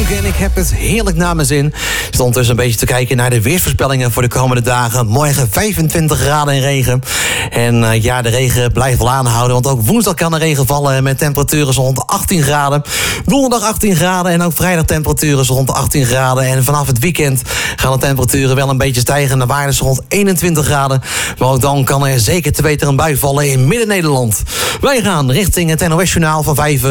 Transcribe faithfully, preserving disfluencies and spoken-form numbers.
Funk en ik heb het heerlijk naar mijn zin. Ik stond dus een beetje te kijken naar de weersvoorspellingen voor de komende dagen. Morgen vijfentwintig graden en regen. En uh, ja, de regen blijft wel aanhouden, want ook woensdag kan er regen vallen met temperaturen rond achttien graden. Donderdag achttien graden en ook vrijdag temperaturen rond achttien graden. En vanaf het weekend gaan de temperaturen wel een beetje stijgen naar waardes rond eenentwintig graden. Maar ook dan kan er zeker te weten een bui vallen in Midden-Nederland. Wij gaan richting het N O S-journaal van vijf